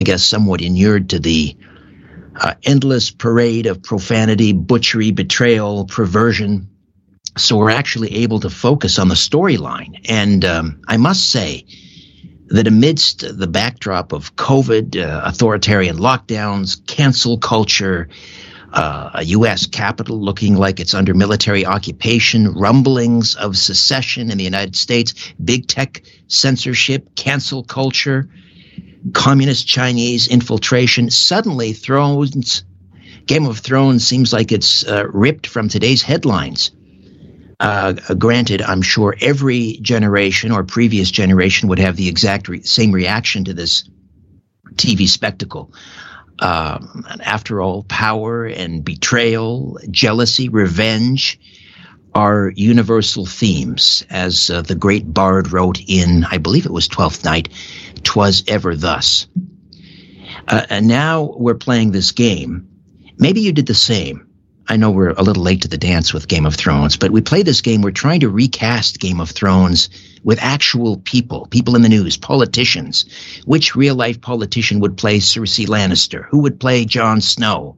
guess, somewhat inured to the endless parade of profanity, butchery, betrayal, perversion. So we're actually able to focus on the storyline. And I must say that amidst the backdrop of COVID, authoritarian lockdowns, cancel culture, a U.S. Capitol looking like it's under military occupation, rumblings of secession in the United States, big tech censorship, cancel culture, communist Chinese infiltration. Suddenly, Game of Thrones seems like it's ripped from today's headlines. Granted, I'm sure every generation or previous generation would have the exact same reaction to this TV spectacle. After all, power and betrayal, jealousy, revenge are universal themes, as the great bard wrote in, I believe it was Twelfth Night, "'Twas ever thus." And now we're playing this game. Maybe you did the same. I know we're a little late to the dance with Game of Thrones, but we play this game. We're trying to recast Game of Thrones with actual people in the news, politicians. Which real-life politician would play Cersei Lannister? Who would play Jon Snow?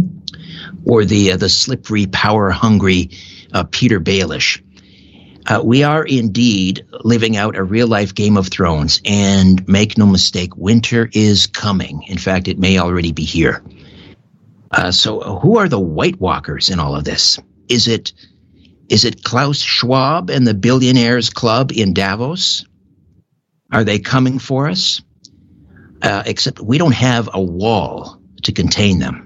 Or the slippery, power-hungry Peter Baelish? We are indeed living out a real-life Game of Thrones, and make no mistake, winter is coming. In fact, it may already be here. So who are the White Walkers in all of this? Is it Klaus Schwab and the Billionaires Club in Davos? Are they coming for us? Except we don't have a wall to contain them.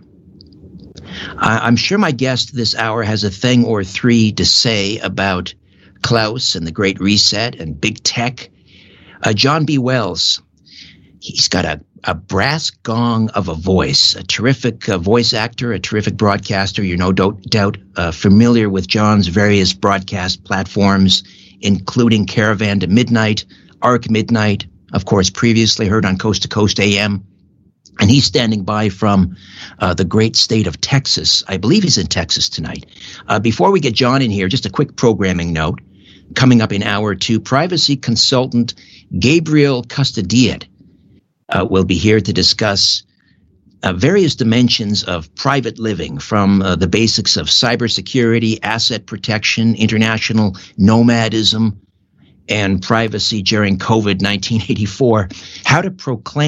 I'm sure my guest this hour has a thing or three to say about Klaus and the Great Reset and big tech. John B. Wells, he's got a brass gong of a voice, a terrific voice actor, a terrific broadcaster. You're no doubt familiar with John's various broadcast platforms, including Caravan to Midnight, Arc Midnight, of course, previously heard on Coast to Coast AM. And he's standing by from the great state of Texas. I believe he's in Texas tonight. Before we get John in here, just a quick programming note. Coming up in hour two, privacy consultant Gabriel Custodiet will be here to discuss various dimensions of private living, from the basics of cybersecurity, asset protection, international nomadism, and privacy during COVID 1984. How to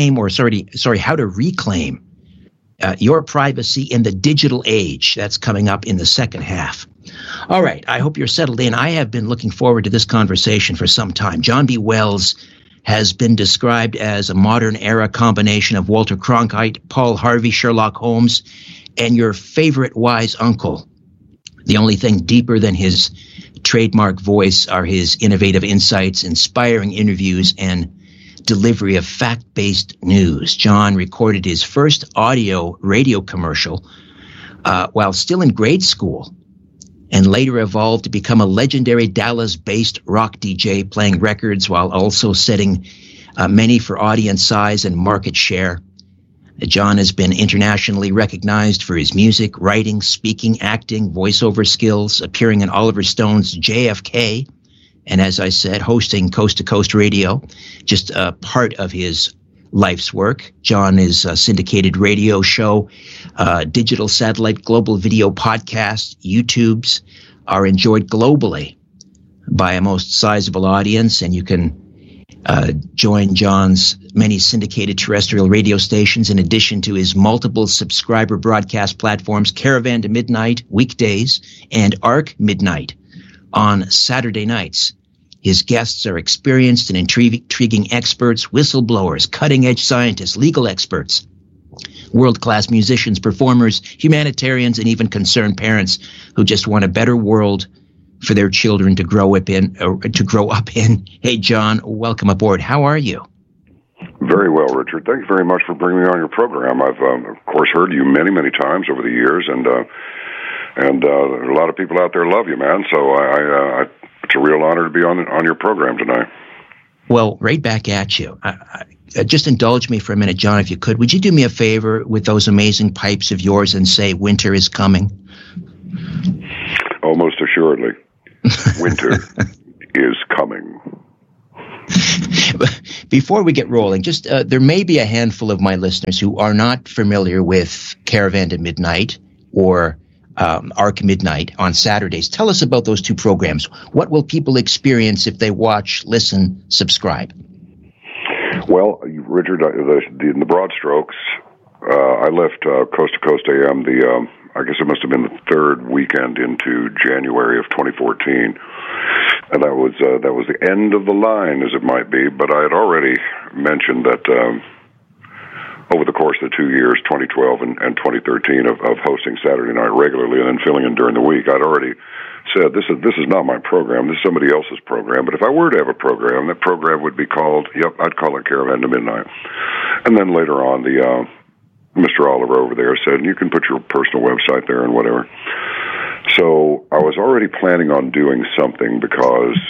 how to reclaim your privacy in the digital age. That's coming up in the second half. All right, I hope you're settled in. I have been looking forward to this conversation for some time. John B. Wells has been described as a modern-era combination of Walter Cronkite, Paul Harvey, Sherlock Holmes, and your favorite wise uncle. The only thing deeper than his trademark voice are his innovative insights, inspiring interviews, and delivery of fact-based news. John recorded his first audio radio commercial while still in grade school, and later evolved to become a legendary Dallas-based rock DJ, playing records while also setting many for audience size and market share. John has been internationally recognized for his music, writing, speaking, acting, voiceover skills, appearing in Oliver Stone's JFK, and as I said, hosting Coast to Coast Radio, just a part of his life's work. John is a syndicated radio show, digital satellite, global video podcast, YouTubes are enjoyed globally by a most sizable audience, and you can join John's many syndicated terrestrial radio stations in addition to his multiple subscriber broadcast platforms, Caravan to Midnight weekdays and Arc Midnight on Saturday nights. His guests are experienced and intriguing experts, whistleblowers, cutting-edge scientists, legal experts, world-class musicians, performers, humanitarians, and even concerned parents who just want a better world for their children to grow up in. Hey, John, welcome aboard. How are you? Very well, Richard. Thanks very much for bringing me on your program. I've, of course, heard you many, many times over the years, and a lot of people out there love you, man. So it's a real honor to be on your program tonight. Well, right back at you. Just indulge me for a minute, John, if you could. Would you do me a favor with those amazing pipes of yours and say winter is coming? Oh, most assuredly. Winter is coming. before we get rolling, just there may be a handful of my listeners who are not familiar with Caravan to Midnight or Arc Midnight on Saturdays. Tell us about those two programs. What will people experience if they watch, listen, subscribe? Well, Richard, in the broad strokes, I left Coast to Coast AM I guess it must have been the third weekend into January of 2014. And that was the end of the line, as it might be, but I had already mentioned that over the course of the 2 years, 2012 and 2013, of hosting Saturday night regularly and then filling in during the week, I'd already said, this is not my program, this is somebody else's program, but if I were to have a program, that program would be called, I'd call it Caravan to Midnight. And then later on, Mr. Oliver over there said, you can put your personal website there and whatever. So I was already planning on doing something because,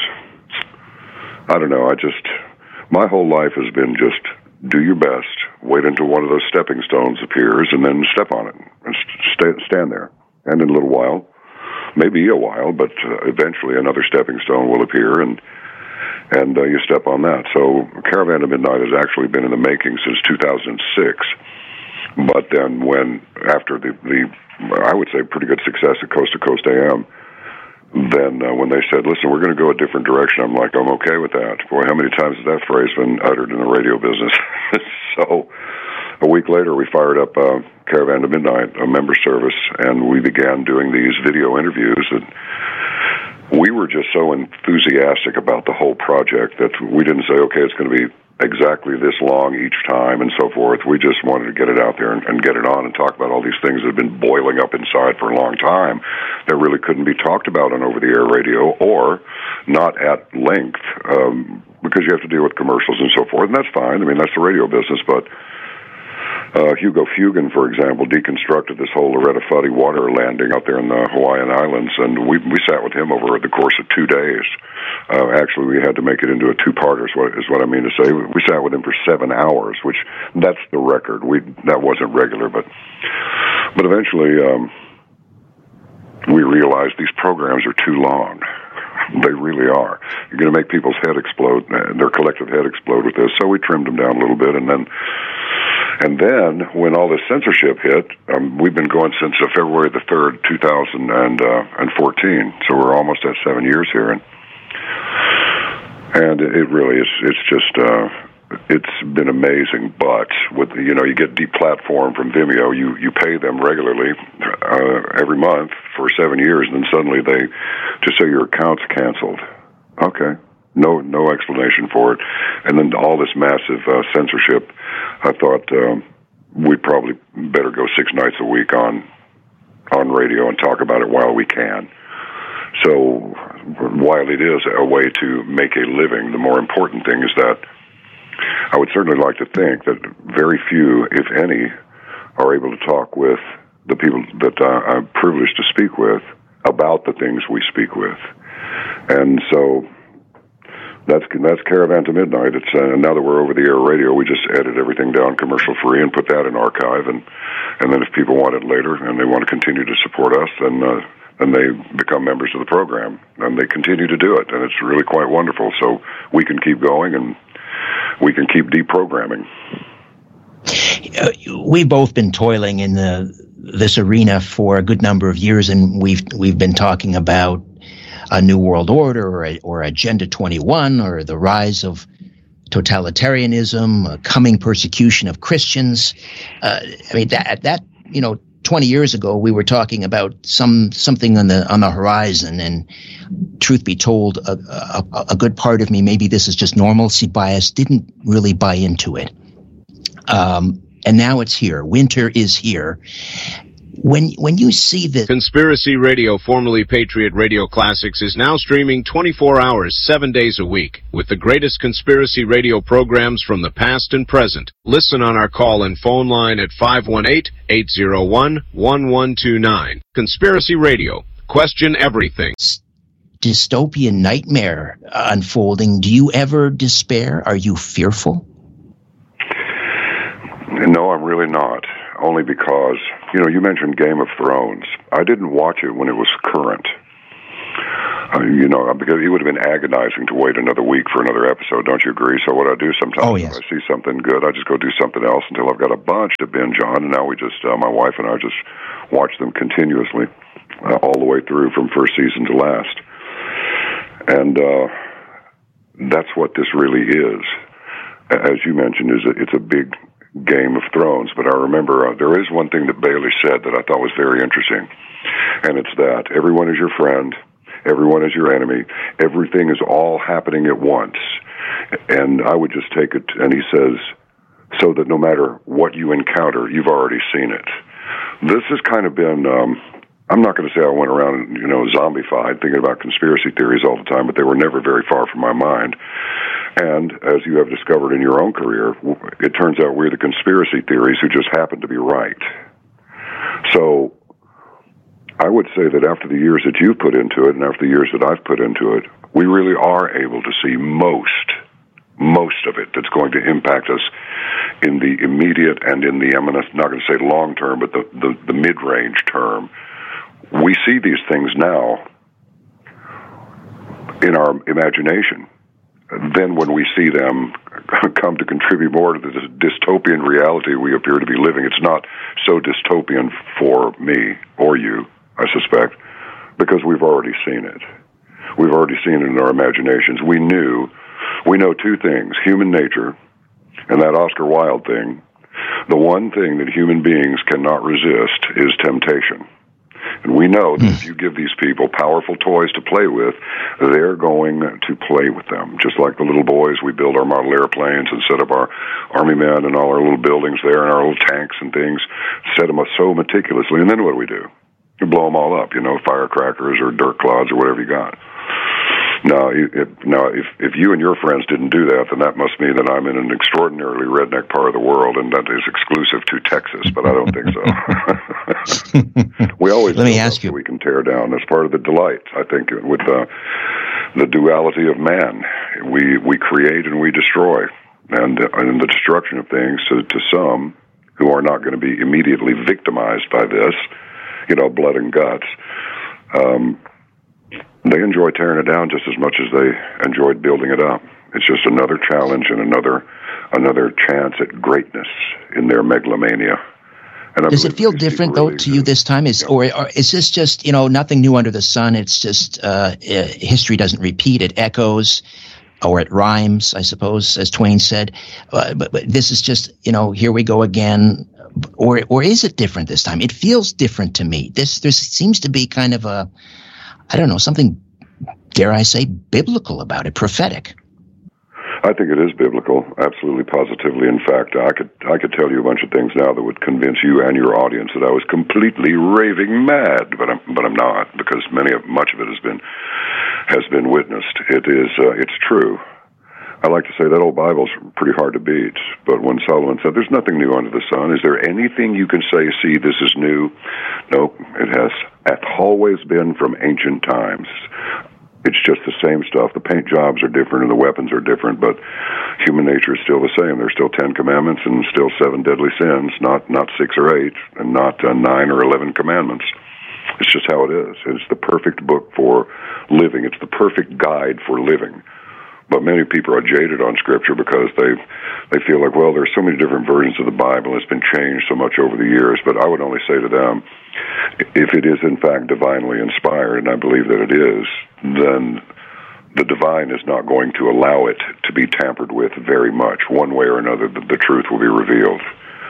I don't know, my whole life has been just do your best, wait until one of those stepping stones appears, and then step on it and stand there. And in a little while, maybe a while, but eventually another stepping stone will appear, and you step on that. So Caravan to Midnight has actually been in the making since 2006. But then after the I would say pretty good success at Coast to Coast AM, then when they said, listen, we're going to go a different direction, I'm like, I'm okay with that. Boy, how many times has that phrase been uttered in the radio business? So a week later, we fired up Caravan to Midnight, a member service, and we began doing these video interviews. And we were just so enthusiastic about the whole project that we didn't say, okay, it's going to be exactly this long each time and so forth. We just wanted to get it out there and get it on and talk about all these things that have been boiling up inside for a long time that really couldn't be talked about on over-the-air radio or not at length because you have to deal with commercials and so forth, and that's fine. I mean, that's the radio business, but Hugo Fugan, for example, deconstructed this whole Loretta Fuddy water landing out there in the Hawaiian Islands, and we sat with him over the course of 2 days. Actually, we had to make it into a two-parter, is what I mean to say. We sat with him for 7 hours, which that's the record. That wasn't regular, but eventually we realized these programs are too long. They really are. You're going to make people's head explode, their collective head explode with this. So we trimmed them down a little bit, and then when all this censorship hit, we've been going since February the 3rd, 2014. So we're almost at 7 years here, and it really is. It's just it's been amazing. But with you get deplatformed from Vimeo. You pay them regularly every month for 7 years, and then suddenly they just say your account's canceled. Okay. No explanation for it. And then all this massive censorship, I thought we'd probably better go 6 nights a week on radio and talk about it while we can. So while it is a way to make a living, the more important thing is that I would certainly like to think that very few, if any, are able to talk with the people that I'm privileged to speak with about the things we speak with. And so that's Caravan to Midnight. It's now that we're over the air radio, we just edit everything down commercial free and put that in archive, and then if people want it later and they want to continue to support us, then they become members of the program and they continue to do it, and it's really quite wonderful. So we can keep going and we can keep deprogramming. We've both been toiling in this arena for a good number of years, and we've been talking about a new world order or Agenda 21 or the rise of totalitarianism, coming persecution of Christians. I mean, that 20 years ago, we were talking about something on the horizon, and truth be told, a good part of me, maybe this is just normalcy bias, didn't really buy into it. And now it's here. Winter is here. When you see the Conspiracy Radio, formerly Patriot Radio Classics, is now streaming 24 hours, 7 days a week, with the greatest conspiracy radio programs from the past and present. Listen on our call-in phone line at 518-801-1129. Conspiracy Radio. Question everything. Dystopian nightmare unfolding. Do you ever despair? Are you fearful? No, I'm really not. Only because, you mentioned Game of Thrones. I didn't watch it when it was current. Because it would have been agonizing to wait another week for another episode, don't you agree? So what I do sometimes, if I see something good, I just go do something else until I've got a bunch to binge on, and now we just, my wife and I just watch them continuously, all the way through from first season to last. And that's what this really is. As you mentioned, it's a big Game of Thrones, but I remember there is one thing that Bailey said that I thought was very interesting, and it's that everyone is your friend, everyone is your enemy, everything is all happening at once. And I would just take it, and he says, so that no matter what you encounter, you've already seen it. This has kind of been, I'm not going to say I went around, zombified, thinking about conspiracy theories all the time, but they were never very far from my mind. And as you have discovered in your own career, it turns out we're the conspiracy theories who just happen to be right. So I would say that after the years that you've put into it and after the years that I've put into it, we really are able to see most of it that's going to impact us in the immediate and in the, I'm not going to say long term, but the mid-range term. We see these things now in our imagination. Then when we see them come to contribute more to the dystopian reality we appear to be living, it's not so dystopian for me or you, I suspect, because we've already seen it. We've already seen it in our imaginations. We know two things, human nature and that Oscar Wilde thing. The one thing that human beings cannot resist is temptation. And we know that if you give these people powerful toys to play with, they're going to play with them. Just like the little boys, we build our model airplanes and set up our army men and all our little buildings there and our little tanks and things, set them up so meticulously. And then what do? You blow them all up, firecrackers or dirt clods or whatever you got. Now, if you and your friends didn't do that, then that must mean that I'm in an extraordinarily redneck part of the world, and that is exclusive to Texas, but I don't think so. We always let me ask you. We can tear down. That's part of the delight, I think, with the duality of man. We create and we destroy, and the destruction of things to some who are not going to be immediately victimized by this, blood and guts. They enjoy tearing it down just as much as they enjoyed building it up. It's just another challenge and another chance at greatness in their megalomania. And does it feel different, though, to you this time? Or is this just, nothing new under the sun? It's just history doesn't repeat. It echoes, or it rhymes, I suppose, as Twain said. But this is just, here we go again. Or is it different this time? It feels different to me. There seems to be kind of something, dare I say, biblical about it, prophetic. I think it is biblical, absolutely, positively. In fact, I could tell you a bunch of things now that would convince you and your audience that I was completely raving mad, but I'm not, because much of it has been witnessed. It's true. I like to say that old Bible's pretty hard to beat, but when Solomon said, "There's nothing new under the sun," is there anything you can say, "See, this is new"? Nope, it has always been from ancient times. It's just the same stuff. The paint jobs are different and the weapons are different, but human nature is still the same. There's still 10 commandments and still 7 deadly sins, not 6 or 8, and not 9 or 11 commandments. It's just how it is. It's the perfect book for living. It's the perfect guide for living. But many people are jaded on Scripture because they feel like, well, there's so many different versions of the Bible. It's been changed so much over the years. But I would only say to them, if it is in fact divinely inspired, and I believe that it is, then the divine is not going to allow it to be tampered with very much. One way or another, the truth will be revealed,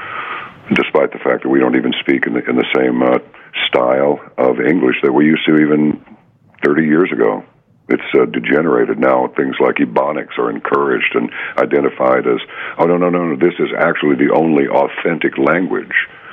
despite the fact that we don't even speak in the same style of English that we used to even 30 years ago. It's degenerated now. Things like Ebonics are encouraged and identified as, oh, no, this is actually the only authentic language.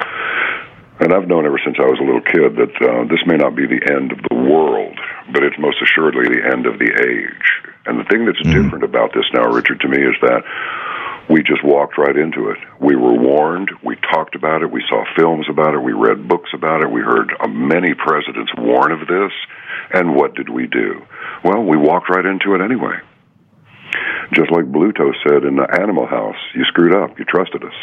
And I've known ever since I was a little kid that this may not be the end of the world, but it's most assuredly the end of the age. And the thing that's different about this now, Richard, to me, is that we just walked right into it. We were warned. We talked about it. We saw films about it. We read books about it. We heard many presidents warn of this. And what did we do? Well, we walked right into it anyway. Just like Bluto said in the Animal House, you screwed up. You trusted us.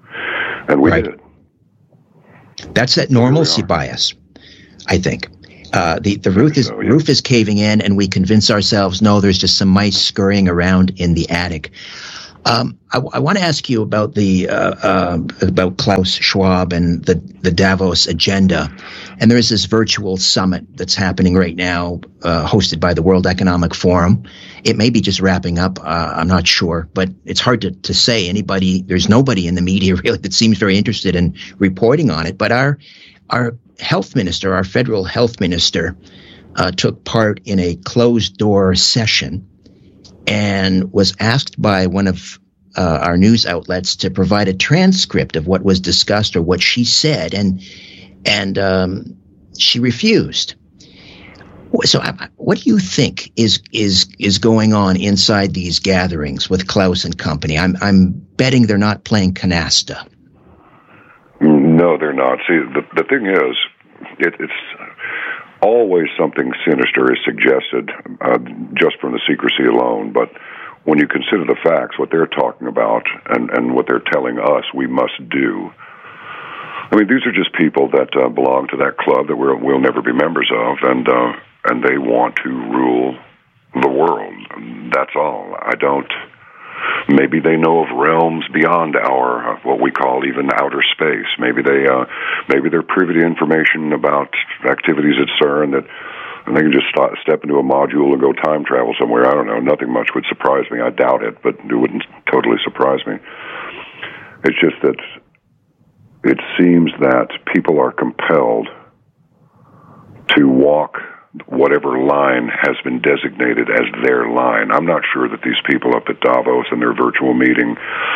And we did. That's that normalcy bias, I think. The roof is caving in, and we convince ourselves, no, there's just some mice scurrying around in the attic. I want to ask you about about Klaus Schwab and the Davos agenda. And there is this virtual summit that's happening right now, hosted by the World Economic Forum. It may be just wrapping up. I'm not sure, but it's hard to say. There's nobody in the media really that seems very interested in reporting on it. But our health minister, our federal health minister, took part in a closed door session and was asked by one of our news outlets to provide a transcript of what was discussed or what she said, and she refused. So, what do you think is going on inside these gatherings with Klaus and company? I'm betting they're not playing canasta. No, they're not. See, the thing is, it's always something sinister is suggested just from the secrecy alone. But when you consider the facts, what they're talking about and what they're telling us we must do, I mean, these are just people that belong to that club that we'll never be members of, and they want to rule the world. That's all. Maybe they know of realms beyond our what we call even outer space. Maybe they're privy to information about activities at CERN and they can just step into a module and go time travel somewhere. I don't know. Nothing much would surprise me. I doubt it, but it wouldn't totally surprise me. It's just that it seems that people are compelled to walk whatever line has been designated as their line. I'm not sure that these people up at Davos in their virtual meeting,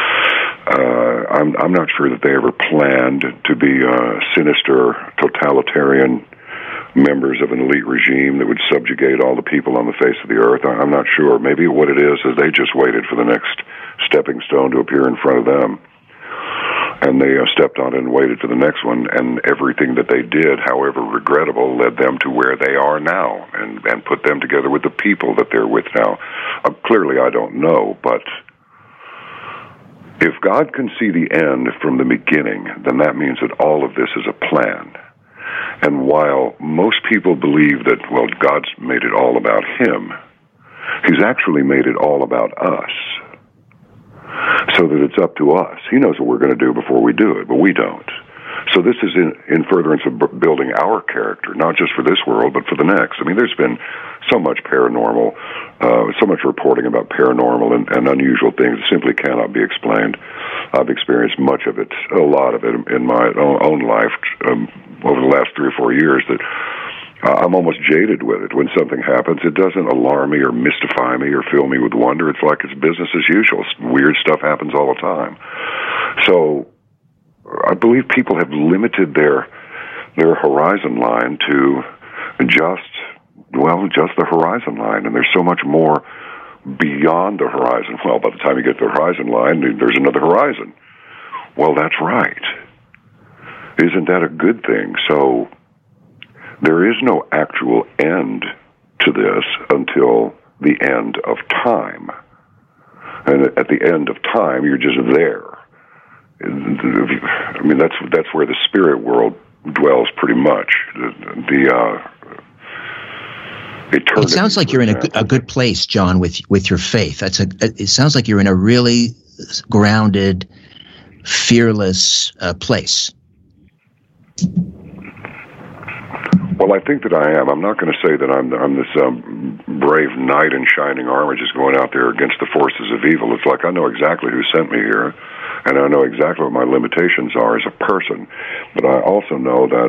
I'm not sure that they ever planned to be sinister, totalitarian members of an elite regime that would subjugate all the people on the face of the earth. I'm not sure. Maybe what it is they just waited for the next stepping stone to appear in front of them. And they stepped on it and waited for the next one, and everything that they did, however regrettable, led them to where they are now, and put them together with the people that they're with now. Clearly, I don't know, but if God can see the end from the beginning, then that means that all of this is a plan. And while most people believe that, well, God's made it all about Him, He's actually made it all about us. So that it's up to us. He knows what we're going to do before we do it, but we don't. So this is in furtherance of building our character, not just for this world, but for the next. I mean, there's been so much paranormal, so much reporting about paranormal and unusual things that simply cannot be explained. I've experienced much of it, a lot of it, in my own life over the last 3 or 4 years that I'm almost jaded with it. When something happens, it doesn't alarm me or mystify me or fill me with wonder. It's like it's business as usual. Weird stuff happens all the time. So I believe people have limited their horizon line to just the horizon line, and there's so much more beyond the horizon. Well, by the time you get to the horizon line, there's another horizon. Well, that's right. Isn't that a good thing? So there is no actual end to this until the end of time. And at the end of time, you're just there. I mean, that's where the spirit world dwells pretty much. The eternity. It sounds like you're in a good place, John, with your faith. It sounds like you're in a really grounded, fearless place. Well, I think that I am. I'm not going to say that I'm this brave knight in shining armor just going out there against the forces of evil. It's like I know exactly who sent me here, and I know exactly what my limitations are as a person. But I also know that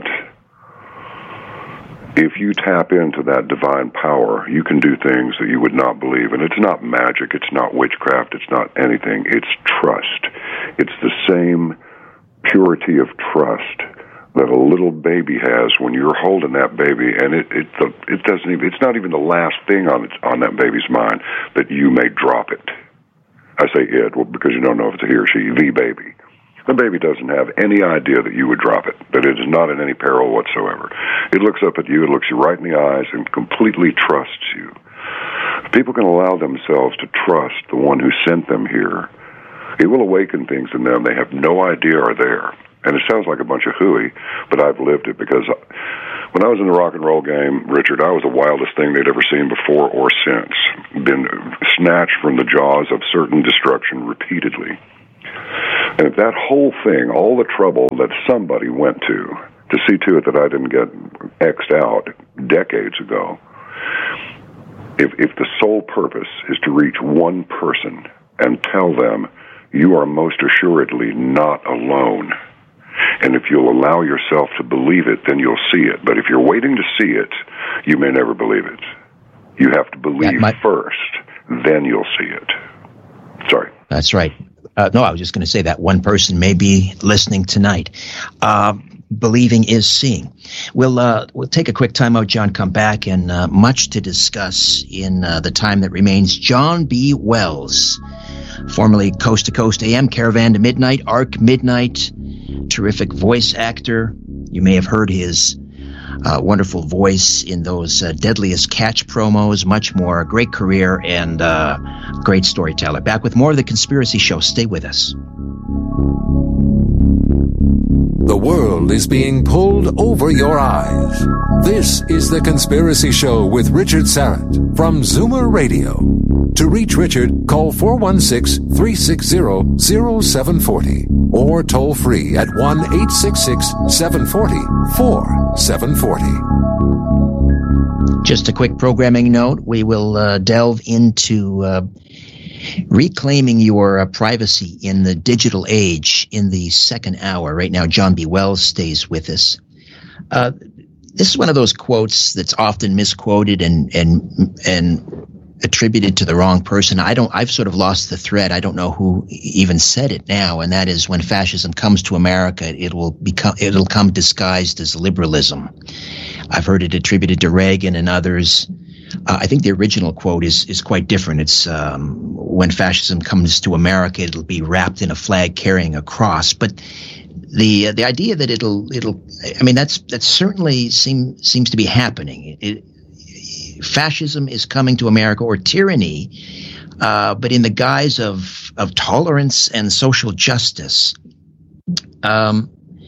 if you tap into that divine power, you can do things that you would not believe. And it's not magic, it's not witchcraft, it's not anything. It's trust. It's the same purity of trust that a little baby has when you're holding that baby, and it doesn't even, it's not even the last thing on that baby's mind that you may drop it. I say it, well, because you don't know if it's a he or she, the baby. The baby doesn't have any idea that you would drop it, that it is not in any peril whatsoever. It looks up at you, it looks you right in the eyes, and completely trusts you. If people can allow themselves to trust the one who sent them here, it will awaken things in them they have no idea are there. And it sounds like a bunch of hooey, but I've lived it, because when I was in the rock and roll game, Richard, I was the wildest thing they'd ever seen before or since. Been snatched from the jaws of certain destruction repeatedly. And if that whole thing, all the trouble that somebody went to see to it that I didn't get X'd out decades ago, if the sole purpose is to reach one person and tell them you are most assuredly not alone, and if you'll allow yourself to believe it, then you'll see it. But if you're waiting to see it, you may never believe it. You have to believe first, then you'll see it. Sorry. That's right. No, I was just going to say that one person may be listening tonight. Believing is seeing. We'll take a quick time out, John, come back, and much to discuss in the time that remains. John B. Wells, formerly Coast to Coast AM, Caravan to Midnight, Arc Midnight, terrific voice actor. You may have heard his wonderful voice in those Deadliest Catch promos, much more. Great career and great storyteller. Back with more of The Conspiracy Show. Stay with us. The world is being pulled over your eyes. This is The Conspiracy Show with Richard Syrett from Zoomer Radio. To reach Richard, call 416-360-0740 or toll free at 1-866-740-4740. Just a quick programming note. We will delve into reclaiming your privacy in the digital age in the second hour. Right now, John B. Wells stays with us. This is one of those quotes that's often misquoted and attributed to the wrong person. I've sort of lost the thread. I don't know who even said it now, and that is, when fascism comes to America, it'll come disguised as liberalism. I've heard it attributed to Reagan and others. I think the original quote is quite different. It's when fascism comes to America, it'll be wrapped in a flag carrying a cross. But the idea that that certainly seems to be happening. Fascism is coming to America, or tyranny, but in the guise of tolerance and social justice. How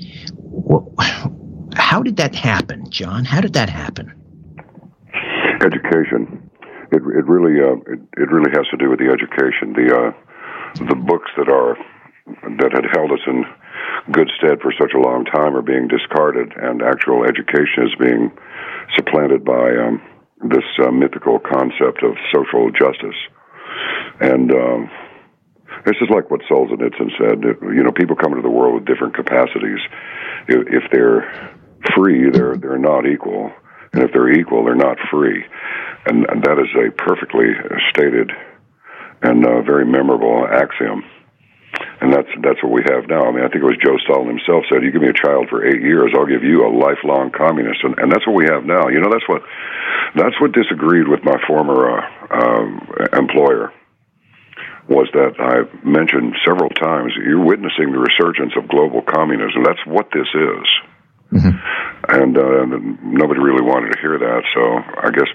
did that happen, John? How did that happen? Education. It really has to do with the education. The books that had held us in good stead for such a long time are being discarded, and actual education is being supplanted by this mythical concept of social justice. And this is like what Solzhenitsyn said. People come into the world with different capacities. If they're free, they're not equal. And if they're equal, they're not free. And that is a perfectly stated and very memorable axiom. And that's what we have now. I mean, I think it was Joe Stalin himself said, "You give me a child for 8 years, I'll give you a lifelong communist." And that's what we have now. That's what disagreed with my former employer, was that I mentioned several times, you're witnessing the resurgence of global communism. That's what this is. Mm-hmm. And nobody really wanted to hear that, so I guess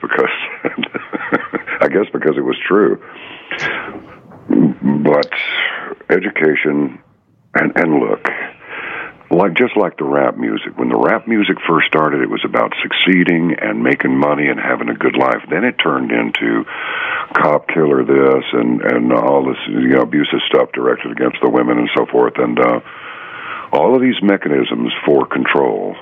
because it was true. But education, and look, just like the rap music. When the rap music first started, it was about succeeding and making money and having a good life. Then it turned into cop killer this and all this abusive stuff directed against the women and so forth. And all of these mechanisms for control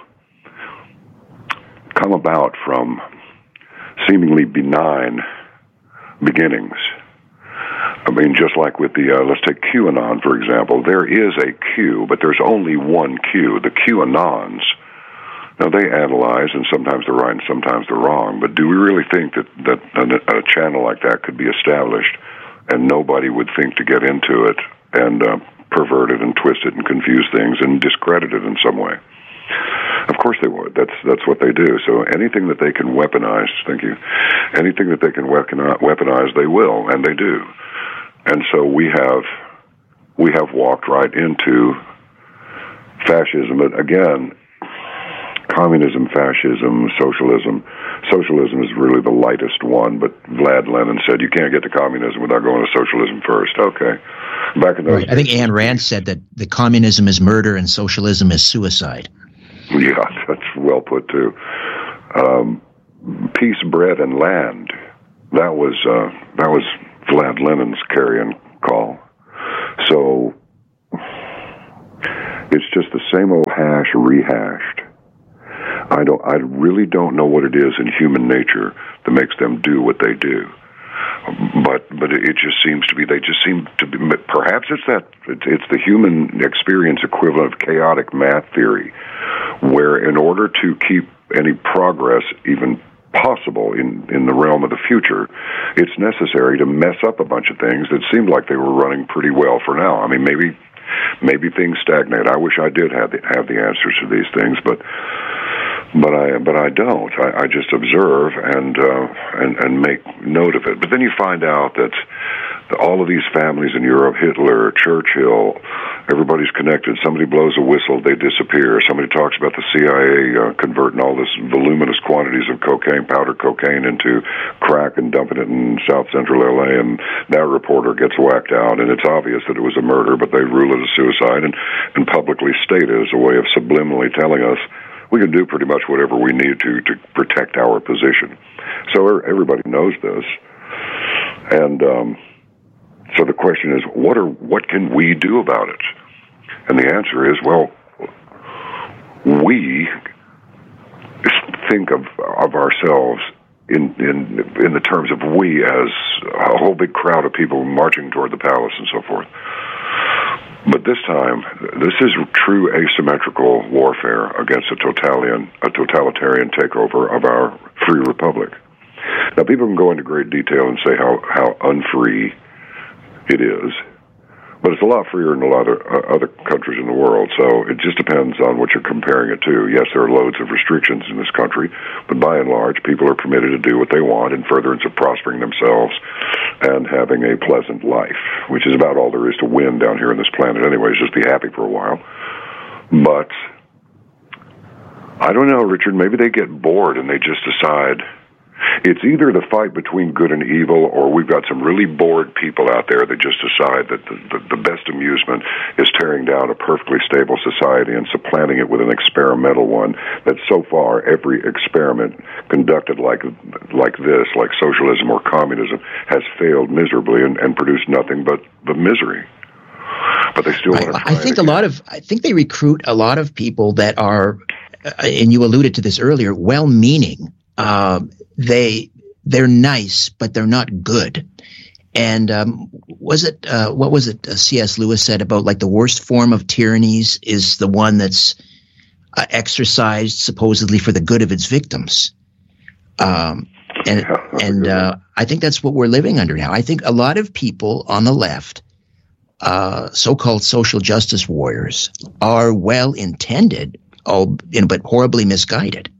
come about from seemingly benign beginnings. I mean, just like with let's take QAnon, for example. There is a Q, but there's only one Q. The QAnons, now they analyze, and sometimes they're right and sometimes they're wrong, but do we really think that a channel like that could be established and nobody would think to get into it and pervert it and twist it and confuse things and discredit it in some way? Of course they would. That's what they do. So anything that they can weaponize, thank you, anything that they can weaponize, they will, and they do. And so we have walked right into fascism. But again, communism, fascism, socialism. Socialism is really the lightest one, but Vlad Lenin said you can't get to communism without going to socialism first. Okay. Back in those days, I think Ayn Rand said that the communism is murder and socialism is suicide. Yeah, that's well put too. Peace, bread, and land. That was Vlad Lenin's carrion call. So it's just the same old hash rehashed. I really don't know what it is in human nature that makes them do what they do. But it just seems to be, they just seem to be, perhaps it's the human experience equivalent of chaotic math theory, where in order to keep any progress even possible in the realm of the future, it's necessary to mess up a bunch of things that seemed like they were running pretty well for now. I mean, maybe things stagnate. I wish I did have the answers to these things, but I don't. I just observe and make note of it. But then you find out that all of these families in Europe, Hitler, Churchill, everybody's connected. Somebody blows a whistle, they disappear. Somebody talks about the CIA converting all this voluminous quantities of cocaine, powder cocaine, into crack and dumping it in South Central LA, and that reporter gets whacked out. And it's obvious that it was a murder, but they rule it a suicide and publicly state it as a way of subliminally telling us we can do pretty much whatever we need to protect our position. So everybody knows this. And so the question is, what can we do about it? And the answer is, well, we think of ourselves in the terms of we as a whole big crowd of people marching toward the palace and so forth. But this time, this is true asymmetrical warfare against a totalitarian takeover of our free republic. Now, people can go into great detail and say how unfree it is, but it's a lot freer in a lot of other countries in the world, so it just depends on what you're comparing it to. Yes, there are loads of restrictions in this country, but by and large, people are permitted to do what they want in furtherance of prospering themselves and having a pleasant life, which is about all there is to win down here on this planet anyways, just be happy for a while. But I don't know, Richard, maybe they get bored and they just decide it's either the fight between good and evil, or we've got some really bored people out there that just decide that the best amusement is tearing down a perfectly stable society and supplanting it with an experimental one that so far every experiment conducted like this, like socialism or communism, has failed miserably and produced nothing but misery. But they still want to try I think they recruit a lot of people that are, and you alluded to this earlier, well-meaning. They're nice, but they're not good. And what was it C.S. Lewis said about, like, the worst form of tyrannies is the one that's exercised supposedly for the good of its victims. I think that's what we're living under now. I think a lot of people on the left, so-called social justice warriors, are well-intended, but horribly misguided.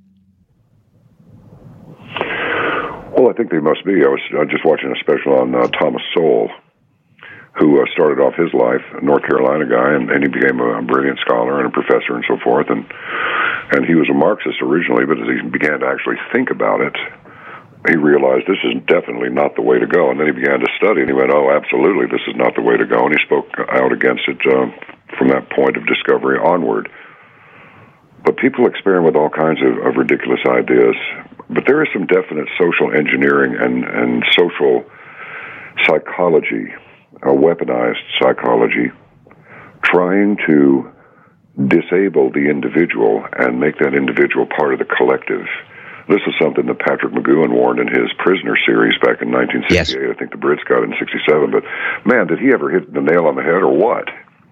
Well, I think they must be. I was just watching a special on Thomas Sowell, who started off his life, a North Carolina guy, and he became a brilliant scholar and a professor and so forth. And he was a Marxist originally, but as he began to actually think about it, he realized this is definitely not the way to go. And then he began to study, and he went, oh, absolutely, this is not the way to go. And he spoke out against it from that point of discovery onward. But people experiment with all kinds of ridiculous ideas. But there is some definite social engineering and social psychology, weaponized psychology, trying to disable the individual and make that individual part of the collective. This is something that Patrick McGowan warned in his Prisoner series back in 1968. Yes. I think the Brits got it in 1967. But, man, did he ever hit the nail on the head or what?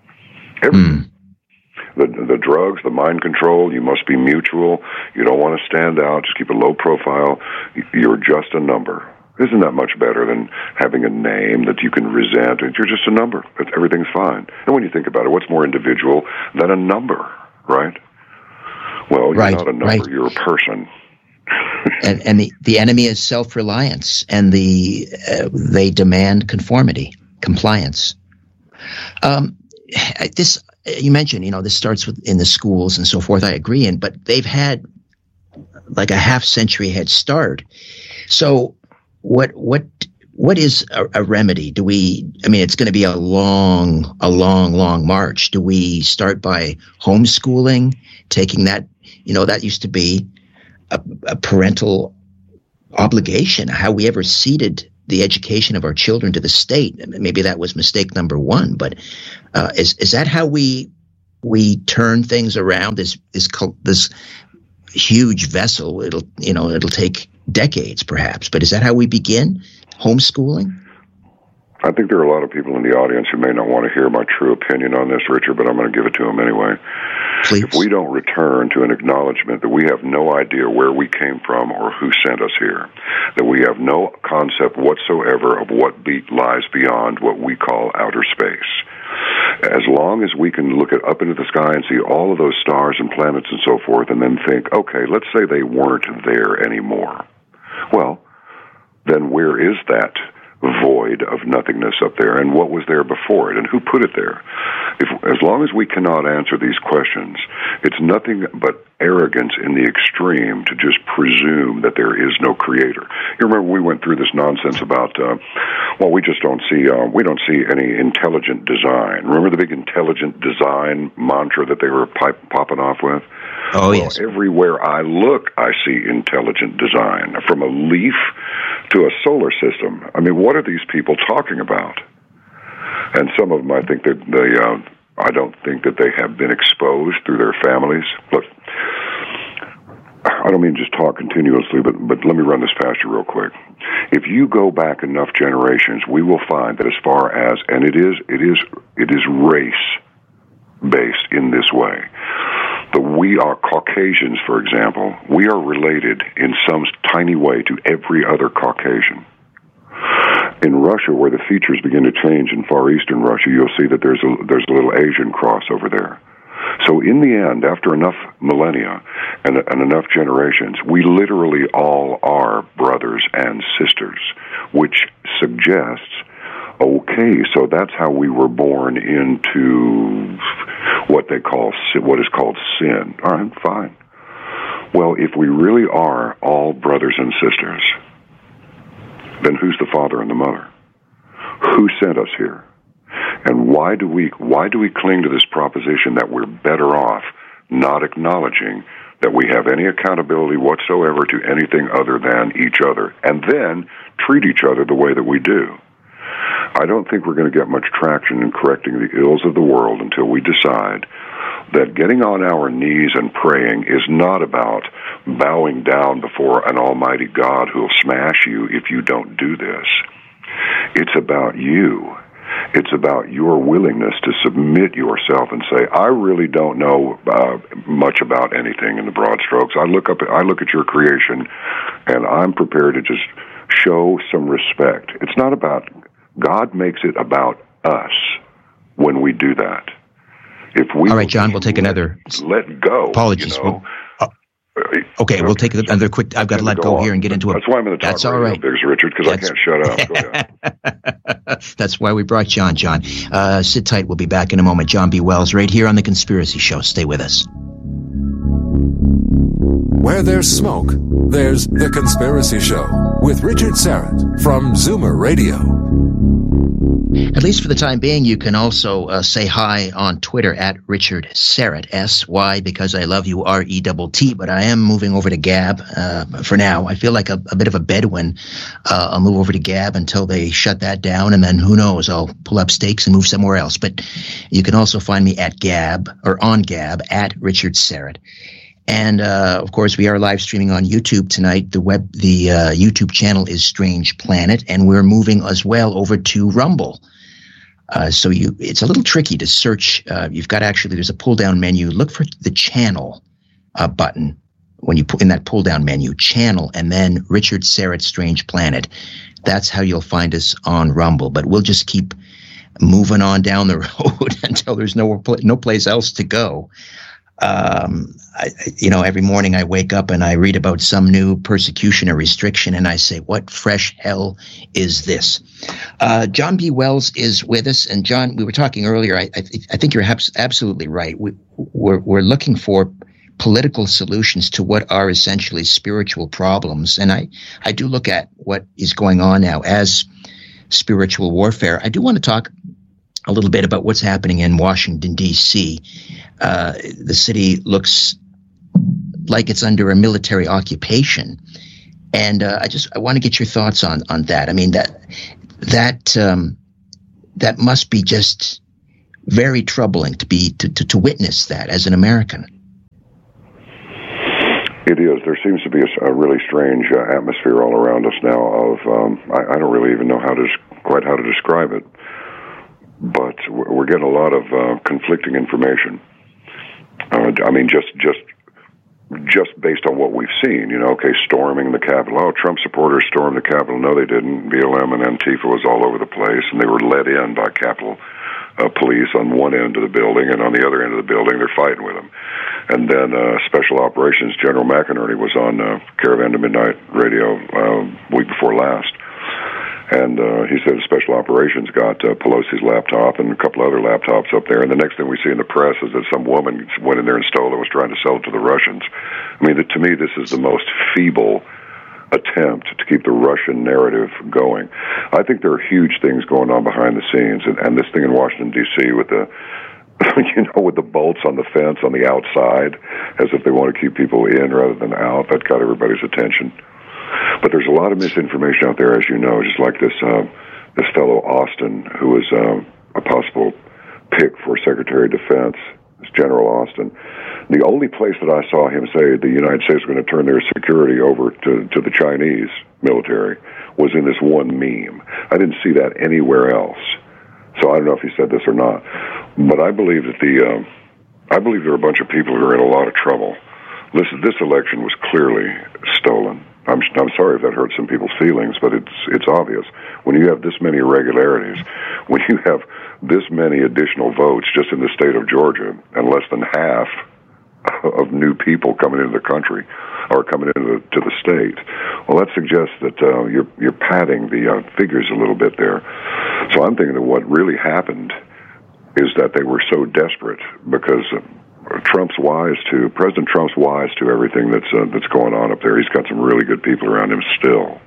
The drugs, the mind control, you must be mutual. You don't want to stand out. Just keep a low profile. You're just a number. Isn't that much better than having a name that you can resent? You're just a number. Everything's fine. And when you think about it, what's more individual than a number, right? Well, you're not a number. You're a person. and the enemy is self-reliance, and they demand conformity, compliance. this you mentioned, this starts in the schools and so forth. I agree, but they've had like a half-century head start. So what is a remedy? It's going to be a long march. Do we start by homeschooling, taking that, that used to be a parental obligation, how we ever ceded the education of our children to the state. Maybe that was mistake number one, but is that how we turn things around? This huge vessel, it'll take decades perhaps, but is that how we begin? Homeschooling? I think there are a lot of people in the audience who may not want to hear my true opinion on this, Richard, but I'm going to give it to them anyway. Please. If we don't return to an acknowledgement that we have no idea where we came from or who sent us here, that we have no concept whatsoever of what lies beyond what we call outer space, as long as we can look up into the sky and see all of those stars and planets and so forth, and then think, okay, let's say they weren't there anymore. Well, then where is that void of nothingness up there, and what was there before it, and who put it there? As long as we cannot answer these questions, it's nothing but arrogance in the extreme to just presume that there is no creator. You remember we went through this nonsense about, we just don't see, we don't see any intelligent design. Remember the big intelligent design mantra that they were popping off with? Oh, yes. Everywhere I look, I see intelligent design, from a leaf to a solar system. I mean, what are these people talking about? And some of them, I think that I don't think that they have been exposed through their families. Look, I don't mean just talk continuously, but let me run this past you real quick. If you go back enough generations, we will find that as far as, and it is race-based in this way, but we are Caucasians, for example. We are related in some tiny way to every other Caucasian. In Russia, where the features begin to change in Far Eastern Russia, you'll see that there's a little Asian cross over there. So in the end, after enough millennia and enough generations, we literally all are brothers and sisters, which suggests, okay, so that's how we were born into what is called sin. All right, fine. Well, if we really are all brothers and sisters, then who's the father and the mother? Who sent us here? And why do we cling to this proposition that we're better off not acknowledging that we have any accountability whatsoever to anything other than each other, and then treat each other the way that we do? I don't think we're going to get much traction in correcting the ills of the world until we decide that getting on our knees and praying is not about bowing down before an almighty God who will smash you if you don't do this. It's about you. It's about your willingness to submit yourself and say, I really don't know much about anything in the broad strokes. I look at your creation, and I'm prepared to just show some respect. It's not about, God makes it about us when we do that. If we all right, John, we'll take another. Let go. Apologies. Okay, we'll take another quick. I've got to let go here and get into it. That's why I'm in the talk That's all right, Richard, because I can't shut up. Go ahead. That's why we brought John. John, sit tight. We'll be back in a moment. John B. Wells, right here on The Conspiracy Show. Stay with us. Where there's smoke, there's The Conspiracy Show with Richard Syrett from Zoomer Radio. At least for the time being, you can also say hi on Twitter at Richard Syrett, S-Y, because I love you, R-E-T-T, but I am moving over to Gab for now. I feel like a bit of a Bedouin. I'll move over to Gab until they shut that down, and then who knows, I'll pull up stakes and move somewhere else. But you can also find me at Gab, or on Gab, at Richard Syrett. And, of course, we are live streaming on YouTube tonight. The YouTube channel is Strange Planet, and we're moving as well over to Rumble. So it's a little tricky to search. You've got there's a pull-down menu. Look for the channel button when you put in that pull-down menu, channel, and then Richard Syrett Strange Planet. That's how you'll find us on Rumble. But we'll just keep moving on down the road until there's no place else to go. Every morning I wake up and I read about some new persecution or restriction, and I say, what fresh hell is this? John B. Wells is with us. And John, we were talking earlier, I think you're absolutely right. We're looking for political solutions to what are essentially spiritual problems. And I do look at what is going on now as spiritual warfare. I do want to talk a little bit about what's happening in Washington, D.C. The city looks like it's under a military occupation. And I want to get your thoughts on that. I mean, that must be just very troubling to witness that as an American. It is. There seems to be a really strange atmosphere all around us now of, I don't really even know how to describe it, but we're getting a lot of conflicting information. I mean, just based on what we've seen, storming the Capitol. Oh, Trump supporters stormed the Capitol. No, they didn't. BLM and Antifa was all over the place, and they were led in by Capitol police on one end of the building, and on the other end of the building, they're fighting with them. And then Special Operations General McInerney was on Caravan to Midnight Radio week before last. And he said Special Operations got Pelosi's laptop and a couple other laptops up there. And the next thing we see in the press is that some woman went in there and stole it, was trying to sell it to the Russians. I mean, to me, this is the most feeble attempt to keep the Russian narrative going. I think there are huge things going on behind the scenes. And this thing in Washington, D.C. with the with the bolts on the fence on the outside, as if they want to keep people in rather than out, that got everybody's attention. But there's a lot of misinformation out there, as you know, just like this fellow Austin, who is a possible pick for Secretary of Defense, this General Austin. The only place that I saw him say the United States was going to turn their security over to the Chinese military was in this one meme. I didn't see that anywhere else. So I don't know if he said this or not. But I believe that I believe there are a bunch of people who are in a lot of trouble. Listen, this election was clearly stolen. I'm sorry if that hurt some people's feelings, but it's obvious. When you have this many irregularities, when you have this many additional votes just in the state of Georgia, and less than half of new people coming into the country or coming into the state, well, that suggests that you're padding the figures a little bit there. So I'm thinking that what really happened is that they were so desperate because President Trump's wise to everything that's going on up there. He's got some really good people around him still.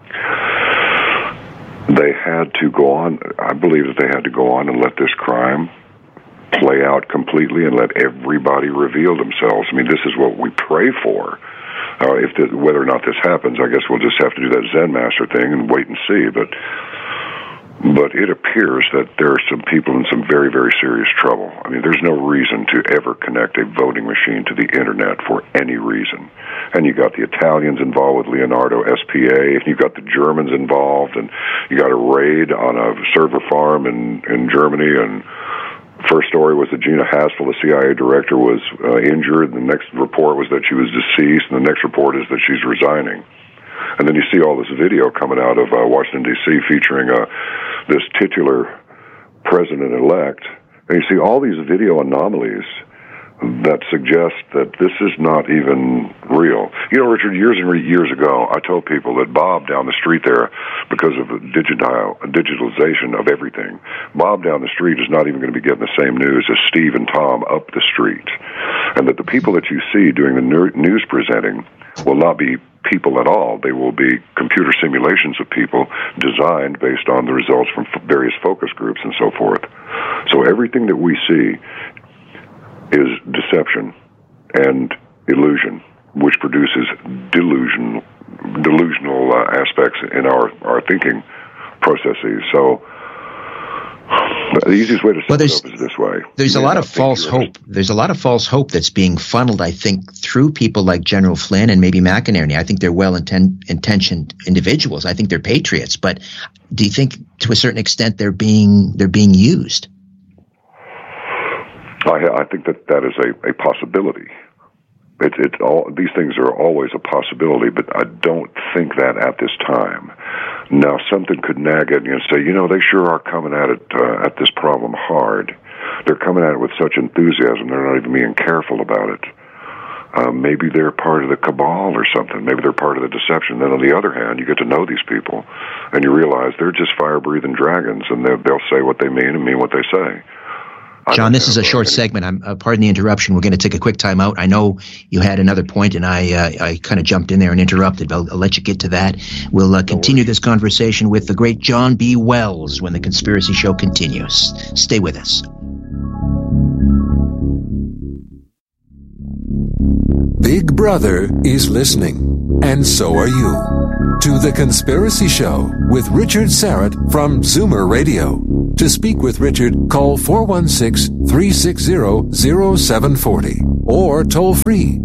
They had to go on. I believe that they had to go on and let this crime play out completely and let everybody reveal themselves. I mean, this is what we pray for. Whether or not this happens, I guess we'll just have to do that Zen Master thing and wait and see. But it appears that there are some people in some very, very serious trouble. I mean, there's no reason to ever connect a voting machine to the Internet for any reason. And you got the Italians involved with Leonardo SPA, and you got the Germans involved, and you got a raid on a server farm in Germany, and first story was that Gina Haspel, the CIA director, was injured, and the next report was that she was deceased, and the next report is that she's resigning. And then you see all this video coming out of Washington, D.C. featuring this titular president-elect. And you see all these video anomalies that suggest that this is not even real. You know, Richard, years and years ago, I told people that Bob down the street there, because of the digitalization of everything, Bob down the street is not even going to be getting the same news as Steve and Tom up the street. And that the people that you see doing the news presenting will not be people at all. They will be computer simulations of people designed based on the results from various focus groups and so forth. So everything that we see is deception and illusion, which produces delusional aspects in our thinking processes. So the easiest way to sum it up is this way. There's a lot of false hope. There's a lot of false hope that's being funneled, I think, through people like General Flynn and maybe McInerney. I think they're well-intentioned individuals. I think they're patriots. But do you think, to a certain extent, they're being used? I think that is a possibility. It's all, these things are always a possibility, but I don't think that at this time. Now, something could nag at you and say, they sure are coming at this problem hard. they're coming at it with such enthusiasm, they're not even being careful about it. Maybe they're part of the cabal or something. Maybe they're part of the deception. Then on the other hand, you get to know these people, and you realize they're just fire-breathing dragons, and they'll say what they mean and mean what they say. John, this is a short segment. Pardon the interruption. We're going to take a quick time out. I know you had another point, and I kind of jumped in there and interrupted. I'll let you get to that. We'll continue this conversation with the great John B. Wells when the Conspiracy Show continues. Stay with us. Big Brother is listening, and so are you, to The Conspiracy Show with Richard Syrett from Zoomer Radio. To speak with Richard, call 416-360-0740 or toll free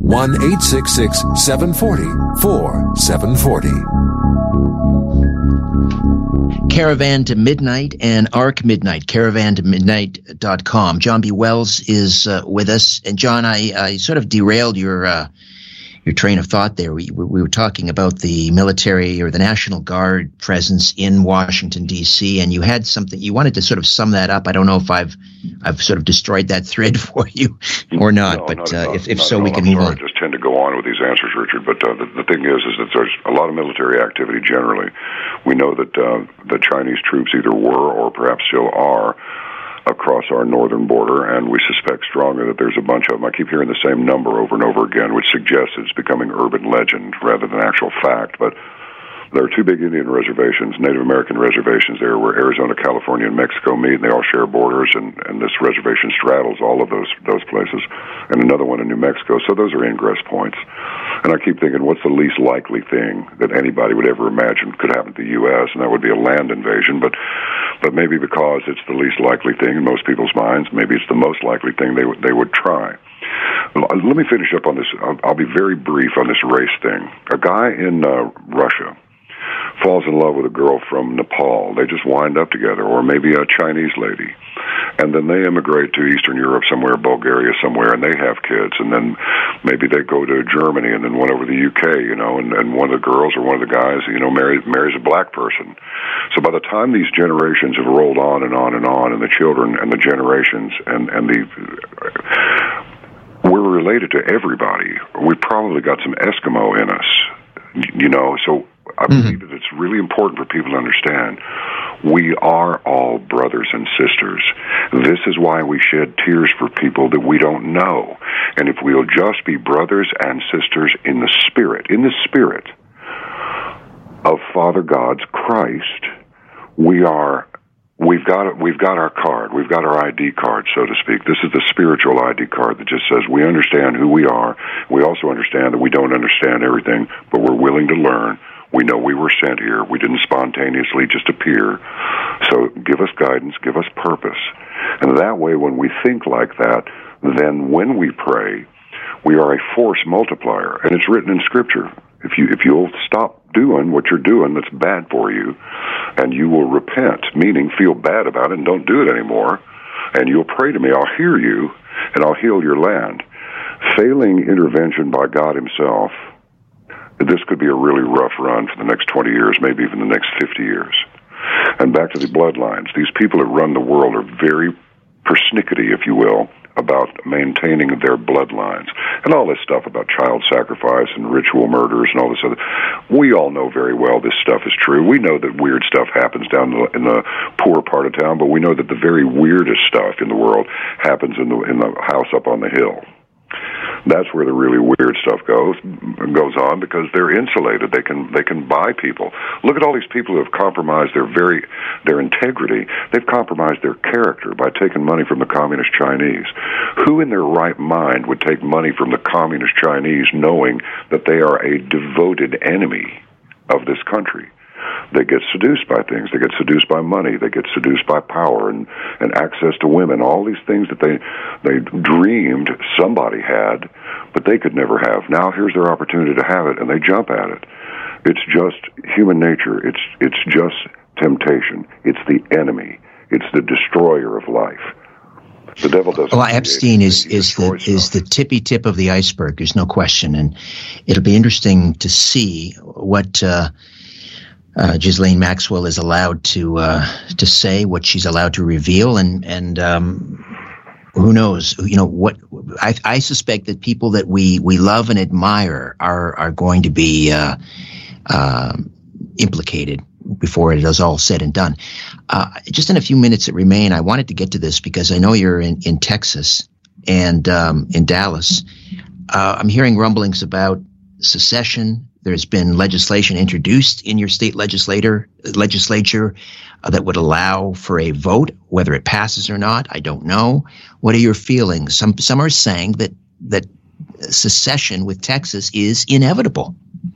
1-866-740-4740. Caravan to Midnight and Arc Midnight, caravantomidnight.com. John B. Wells is with us. And John, I sort of derailed your train of thought there. We were talking about the military or the National Guard presence in Washington, D.C., and you had something, you wanted to sort of sum that up. I don't know if I've sort of destroyed that thread for you or not, if so, we can move on. I just tend to go on with these answers, Richard, but the thing is that there's a lot of military activity generally. We know that the Chinese troops either were or perhaps still are across our northern border, and we suspect strongly that there's a bunch of them. I keep hearing the same number over and over again, which suggests it's becoming urban legend rather than actual fact. But there are two big Indian reservations, Native American reservations there, where Arizona, California, and Mexico meet, and they all share borders, and this reservation straddles all of those places, and another one in New Mexico. So those are ingress points. And I keep thinking, what's the least likely thing that anybody would ever imagine could happen to the U.S., and that would be a land invasion. But maybe because it's the least likely thing in most people's minds, maybe it's the most likely thing they would try. Let me finish up on this. I'll be very brief on this race thing. A guy in Russia falls in love with a girl from Nepal. They just wind up together, or maybe a Chinese lady. And then they immigrate to Eastern Europe somewhere, Bulgaria somewhere, and they have kids. And then maybe they go to Germany and then one over the UK, and one of the girls or one of the guys, marries a black person. So by the time these generations have rolled on and on and on, and the children and the generations we're related to everybody. We probably got some Eskimo in us, so I believe that it's really important for people to understand we are all brothers and sisters. This is why we shed tears for people that we don't know. And if we'll just be brothers and sisters in the spirit of Father God's Christ, we've got our card. We've got our ID card, so to speak. This is the spiritual ID card that just says we understand who we are. We also understand that we don't understand everything, but we're willing to learn. We know we were sent here. We didn't spontaneously just appear. So give us guidance, give us purpose. And that way, when we think like that, then when we pray, we are a force multiplier. And it's written in Scripture. If you'll stop doing what you're doing that's bad for you, and you will repent, meaning feel bad about it and don't do it anymore, and you'll pray to me, I'll hear you, and I'll heal your land. Failing intervention by God Himself, this could be a really rough run for the next 20 years, maybe even the next 50 years. And back to the bloodlines. These people that run the world are very persnickety, if you will, about maintaining their bloodlines. And all this stuff about child sacrifice and ritual murders and all this other. We all know very well this stuff is true. We know that weird stuff happens down in the poor part of town, but we know that the very weirdest stuff in the world happens in the house up on the hill. That's where the really weird stuff goes on, because they're insulated. They can buy people. Look at all these people who have compromised their integrity. They've compromised their character by taking money from the communist Chinese. Who in their right mind would take money from the communist Chinese knowing that they are a devoted enemy of this country? They get seduced by things. They get seduced by money. They get seduced by power and access to women. All these things that they dreamed somebody had, but they could never have. Now here's their opportunity to have it, and they jump at it. It's just human nature. It's just temptation. It's the enemy. It's the destroyer of life. The devil doesn't. Well, Epstein is the tippy tip of the iceberg. There's no question, and it'll be interesting to see what Ghislaine Maxwell is allowed to say, what she's allowed to reveal, and who knows? What I suspect that people that we love and admire are going to be implicated before it is all said and done. Just in a few minutes that remain, I wanted to get to this because I know you're in Texas and in Dallas. I'm hearing rumblings about secession. There's been legislation introduced in your state legislature that would allow for a vote. Whether it passes or not, I don't know. What are your feelings? Some are saying that secession with Texas is inevitable.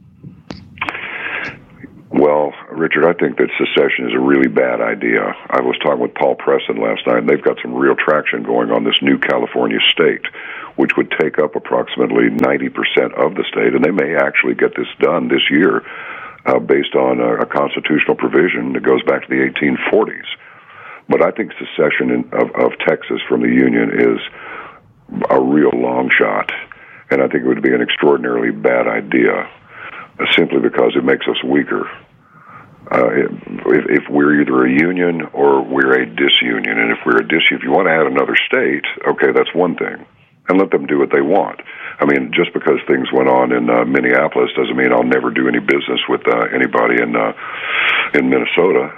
Well, Richard, I think that secession is a really bad idea. I was talking with Paul Preston last night, and they've got some real traction going on this new California state, which would take up approximately 90% of the state, and they may actually get this done this year based on a constitutional provision that goes back to the 1840s. But I think secession of Texas from the Union is a real long shot, and I think it would be an extraordinarily bad idea simply because it makes us weaker. If we're either a union or we're a disunion, and if we're a disunion, if you want to add another state, okay, that's one thing, and let them do what they want. I mean, just because things went on in Minneapolis doesn't mean I'll never do any business with anybody in Minnesota.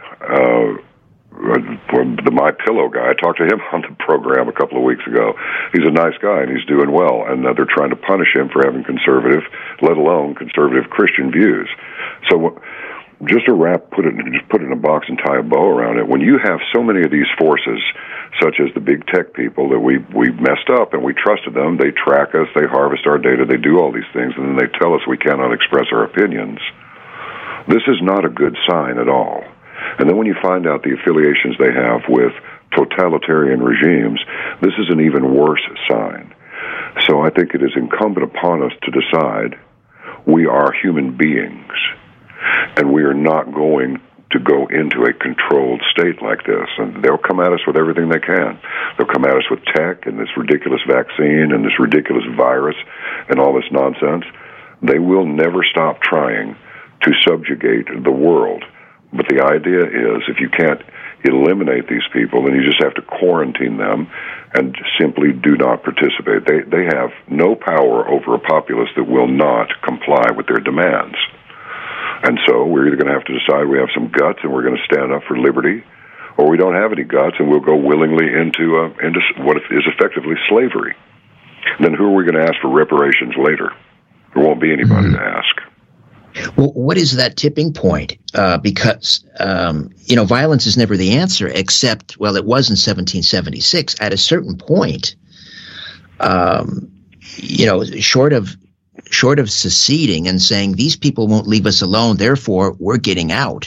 The My Pillow guy, I talked to him on the program a couple of weeks ago. He's a nice guy, and he's doing well, and they're trying to punish him for having conservative, let alone conservative Christian views. So just to put it in a box and tie a bow around it, when you have so many of these forces, such as the big tech people that we messed up and we trusted them, they track us, they harvest our data, they do all these things, and then they tell us we cannot express our opinions. This is not a good sign at all. And then when you find out the affiliations they have with totalitarian regimes, this is an even worse sign. So I think it is incumbent upon us to decide we are human beings, and we are not going to go into a controlled state like this. And they'll come at us with everything they can. They'll come at us with tech and this ridiculous vaccine and this ridiculous virus and all this nonsense. They will never stop trying to subjugate the world. But the idea is, if you can't eliminate these people, then you just have to quarantine them and simply do not participate. They have no power over a populace that will not comply with their demands. And so we're either going to have to decide we have some guts and we're going to stand up for liberty, or we don't have any guts and we'll go willingly into what is effectively slavery. And then who are we going to ask for reparations later? There won't be anybody to ask. Well, what is that tipping point? Because, violence is never the answer, except, well, it was in 1776. At a certain point, short of seceding and saying these people won't leave us alone, therefore we're getting out.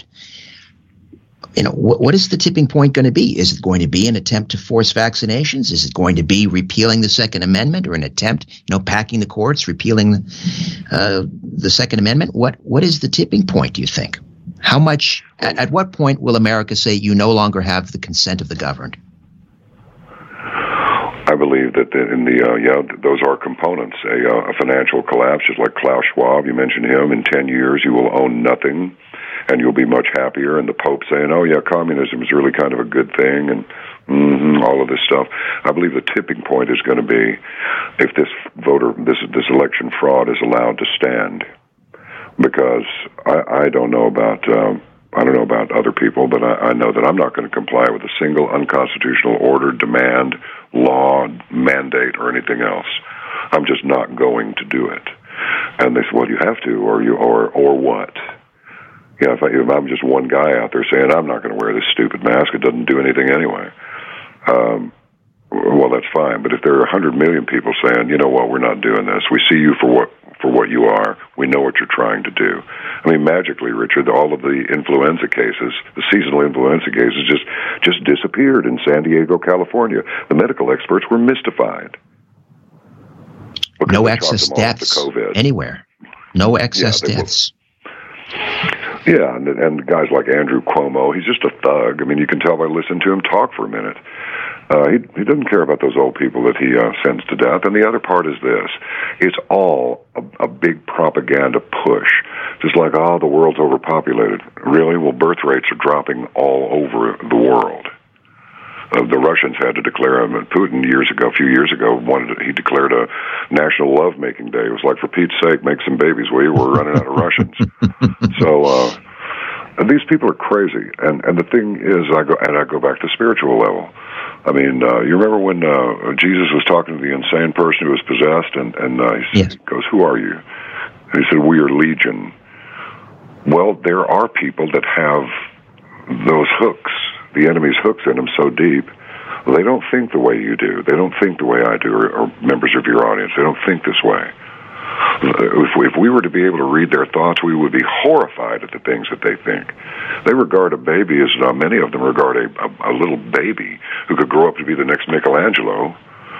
What is the tipping point going to be? Is it going to be an attempt to force vaccinations? Is it going to be repealing the Second Amendment, or an attempt, packing the courts, repealing the Second Amendment? What is the tipping point, do you think? How much, at what point will America say you no longer have the consent of the governed? I believe that those are components. A financial collapse, just like Klaus Schwab, you mentioned him. In 10 years, you will own nothing, and you'll be much happier. And the Pope saying, "Oh yeah, communism is really kind of a good thing," and all of this stuff. I believe the tipping point is going to be if this election fraud is allowed to stand. Because I don't know about other people, but I know that I'm not going to comply with a single unconstitutional order, demand, law, mandate, or anything else. I'm just not going to do it. And they said, "Well, you have to, or what?" Yeah, if I'm just one guy out there saying I'm not going to wear this stupid mask, it doesn't do anything anyway. Well, that's fine. But if there are 100 million people saying, "You know what, we're not doing this. We see you for what you are. We know what you're trying to do." I mean, magically, Richard, all of the influenza cases, the seasonal influenza cases, just disappeared in San Diego, California. The medical experts were mystified. No excess deaths anywhere. No excess deaths. Yeah, and guys like Andrew Cuomo, he's just a thug. I mean, you can tell by listening to him talk for a minute. He doesn't care about those old people that he sends to death. And the other part is this. It's all a big propaganda push. Just like, the world's overpopulated. Really? Well, birth rates are dropping all over the world. the Russians had to declare, Putin a few years ago, he declared a National Love-Making Day. It was like, for Pete's sake, make some babies, will you? We're running out of Russians. So, and these people are crazy. And the thing is, I go back to spiritual level. I mean, you remember when Jesus was talking to the insane person who was possessed, and he goes, "Who are you?" And he said, "We are Legion." Well, there are people that have those hooks, the enemy's hooks in them so deep, they don't think the way you do. They don't think the way I do, or members of your audience. They don't think this way. If we were to be able to read their thoughts, we would be horrified at the things that they think. They regard a baby as many of them regard a little baby who could grow up to be the next Michelangelo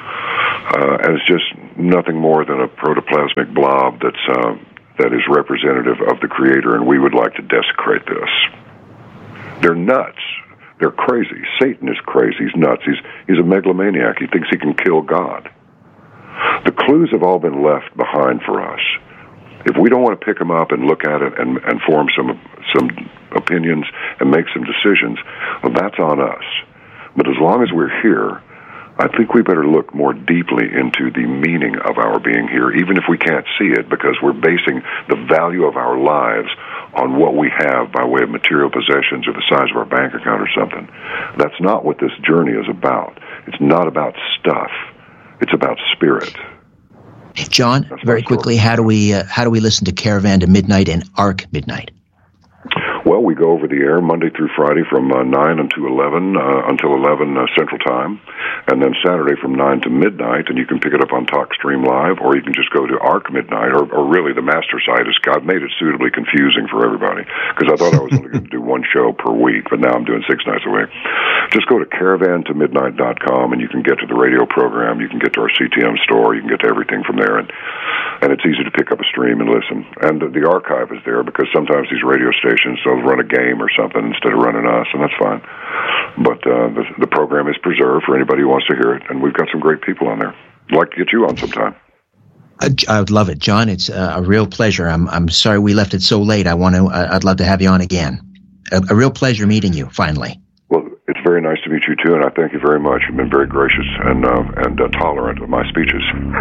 as just nothing more than a protoplasmic blob that is representative of the Creator, and we would like to desecrate this. They're nuts. They're crazy. Satan is crazy. He's nuts. He's a megalomaniac. He thinks he can kill God. The clues have all been left behind for us. If we don't want to pick them up and look at it and form some opinions and make some decisions, well, that's on us. But as long as we're here, I think we better look more deeply into the meaning of our being here, even if we can't see it, because we're basing the value of our lives on what we have by way of material possessions or the size of our bank account or something. That's not what this journey is about. It's not about stuff. It's about spirit. John, very quickly, how do we listen to Caravan to Midnight and Arc Midnight? Well, we go over the air Monday through Friday from 9 until 11 Central Time, and then Saturday from 9 to midnight, and you can pick it up on TalkStream Live, or you can just go to Arc Midnight, or really the master site. I've made it suitably confusing for everybody, because I thought I was only going to do one show per week, but now I'm doing 6 nights a week. Just go to caravantomidnight.com, and you can get to the radio program, you can get to our CTM store, you can get to everything from there, and it's easy to pick up a stream and listen. And the archive is there, because sometimes these radio stations, they'll run a game or something instead of running us, and that's fine. But the program is preserved for anybody who wants to hear it, and we've got some great people on there. I'd like to get you on sometime. I would love it, John. It's a real pleasure. I'm sorry we left it so late. I'd love to have you on again. A real pleasure meeting you finally. Well, it's very nice to meet you too, and I thank you very much. You've been very gracious and tolerant of my speeches.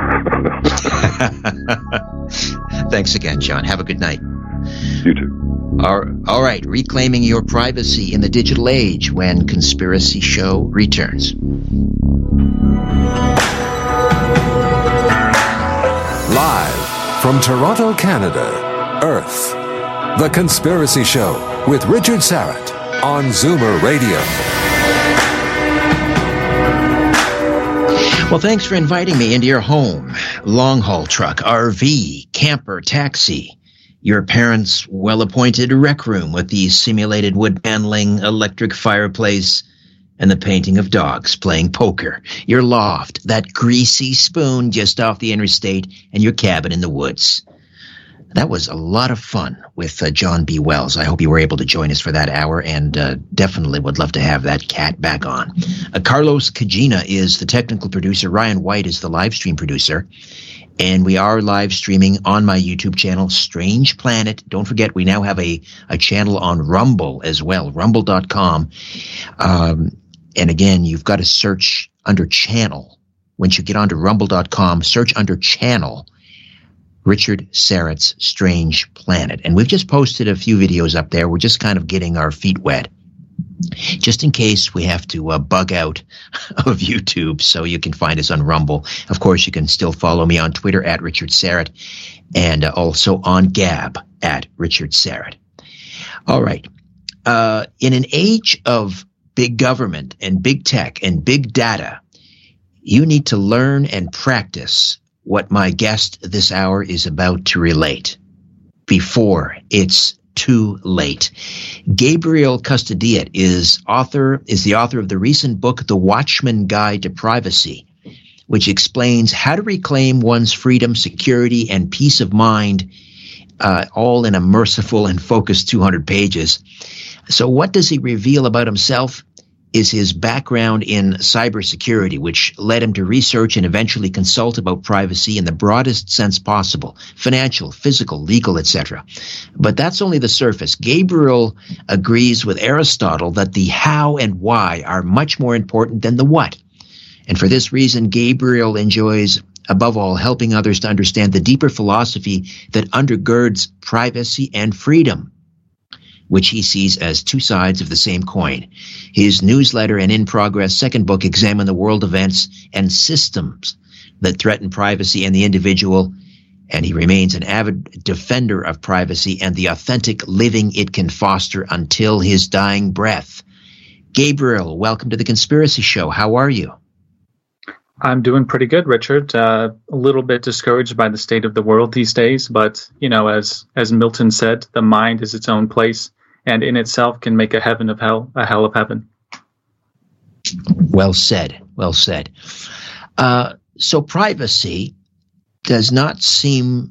Thanks again, John. Have a good night. You too. All right, reclaiming your privacy in the digital age when Conspiracy Show returns. Live from Toronto, Canada, Earth, The Conspiracy Show with Richard Syrett on Zoomer Radio. Well, thanks for inviting me into your home. Long-haul truck, RV, camper, taxi. Your parents' well-appointed rec room with the simulated wood paneling, electric fireplace, and the painting of dogs playing poker. Your loft, that greasy spoon just off the interstate, and your cabin in the woods. That was a lot of fun with John B. Wells. I hope you were able to join us for that hour, and definitely would love to have that cat back on. Carlos Cagina is the technical producer. Ryan White is the live stream producer. And we are live streaming on my YouTube channel, Strange Planet. Don't forget, we now have a channel on Rumble as well, rumble.com. And again, you've got to search under channel. Once you get onto rumble.com, search under channel, Richard Syrett's Strange Planet. And we've just posted a few videos up there. We're just kind of getting our feet wet, just in case we have to bug out of YouTube, so you can find us on Rumble. Of course, you can still follow me on Twitter at Richard Syrett, and also on Gab at Richard Syrett. All right. In an age of big government and big tech and big data, you need to learn and practice what my guest this hour is about to relate before it's too late. Gabriel Custodiet is the author of the recent book, The Watchman Guide to Privacy, which explains how to reclaim one's freedom, security, and peace of mind, all in a merciful and focused 200 pages. So what does he reveal about himself? is his background in cybersecurity, which led him to research and eventually consult about privacy in the broadest sense possible: financial, physical, legal, etc. But that's only the surface. Gabriel agrees with Aristotle that the how and why are much more important than the what. And for this reason, Gabriel enjoys, above all, helping others to understand the deeper philosophy that undergirds privacy and freedom, which he sees as two sides of the same coin. His newsletter and In Progress second book examine the world events and systems that threaten privacy and the individual, and he remains an avid defender of privacy and the authentic living it can foster until his dying breath. Gabriel, welcome to The Conspiracy Show. How are you? I'm doing pretty good, Richard. A little bit discouraged by the state of the world these days, but, as Milton said, the mind is its own place, and in itself can make a heaven of hell, a hell of heaven. Well said. Well said. So privacy does not seem